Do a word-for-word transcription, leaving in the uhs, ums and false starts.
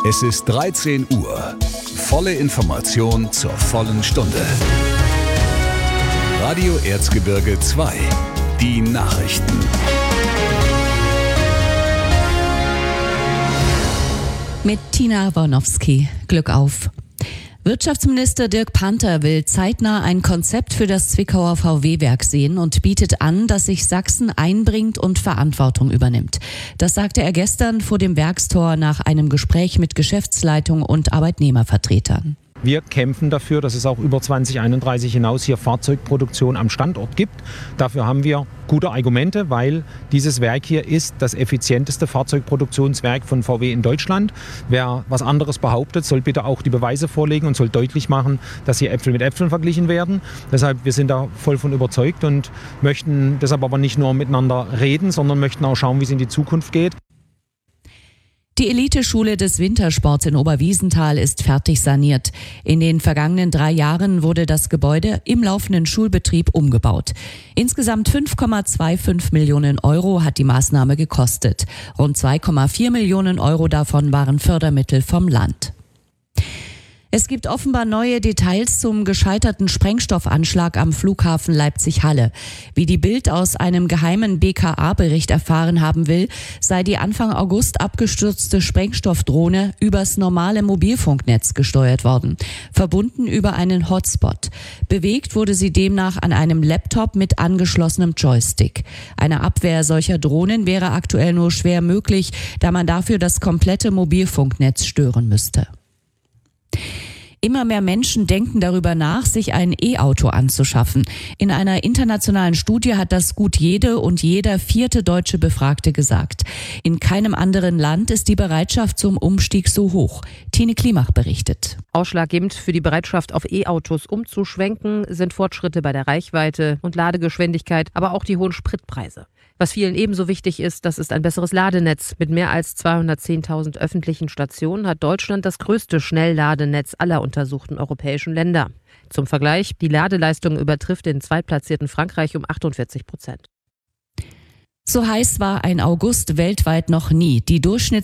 Es ist dreizehn Uhr. Volle Information zur vollen Stunde. Radio Erzgebirge zwei. Die Nachrichten. Mit Tina Warnowski. Glück auf. Wirtschaftsminister Dirk Panther will zeitnah ein Konzept für das Zwickauer V W-Werk sehen und bietet an, dass sich Sachsen einbringt und Verantwortung übernimmt. Das sagte er gestern vor dem Werkstor nach einem Gespräch mit Geschäftsleitung und Arbeitnehmervertretern. Wir kämpfen dafür, dass es auch über zwanzig einunddreißig hinaus hier Fahrzeugproduktion am Standort gibt. Dafür haben wir gute Argumente, weil dieses Werk hier ist das effizienteste Fahrzeugproduktionswerk von V W in Deutschland. Wer was anderes behauptet, soll bitte auch die Beweise vorlegen und soll deutlich machen, dass hier Äpfel mit Äpfeln verglichen werden. Deshalb, wir sind da voll von überzeugt und möchten deshalb aber nicht nur miteinander reden, sondern möchten auch schauen, wie es in die Zukunft geht. Die Eliteschule des Wintersports in Oberwiesenthal ist fertig saniert. In den vergangenen drei Jahren wurde das Gebäude im laufenden Schulbetrieb umgebaut. Insgesamt fünf Komma fünfundzwanzig Millionen Euro hat die Maßnahme gekostet. Rund zwei Komma vier Millionen Euro davon waren Fördermittel vom Land. Es gibt offenbar neue Details zum gescheiterten Sprengstoffanschlag am Flughafen Leipzig-Halle. Wie die Bild aus einem geheimen B K A-Bericht erfahren haben will, sei die Anfang August abgestürzte Sprengstoffdrohne übers normale Mobilfunknetz gesteuert worden, verbunden über einen Hotspot. Bewegt wurde sie demnach an einem Laptop mit angeschlossenem Joystick. Eine Abwehr solcher Drohnen wäre aktuell nur schwer möglich, da man dafür das komplette Mobilfunknetz stören müsste. Immer mehr Menschen denken darüber nach, sich ein E-Auto anzuschaffen. In einer internationalen Studie hat das gut jede und jeder vierte deutsche Befragte gesagt. In keinem anderen Land ist die Bereitschaft zum Umstieg so hoch. Tine Klimach berichtet. Ausschlaggebend für die Bereitschaft, auf E-Autos umzuschwenken, sind Fortschritte bei der Reichweite und Ladegeschwindigkeit, aber auch die hohen Spritpreise. Was vielen ebenso wichtig ist, das ist ein besseres Ladenetz. Mit mehr als zweihundertzehntausend öffentlichen Stationen hat Deutschland das größte Schnellladenetz aller untersuchten europäischen Länder. Zum Vergleich, die Ladeleistung übertrifft den zweitplatzierten Frankreich um achtundvierzig Prozent. So heiß war ein August weltweit noch nie. Die Durchschnitts